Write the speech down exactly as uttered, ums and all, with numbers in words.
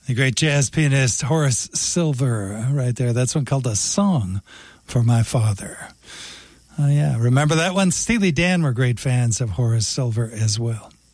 The great jazz pianist Horace Silver, right there. That's one called A Song for My Father. Oh, yeah. Remember that one? Steely Dan were great fans of Horace Silver as well.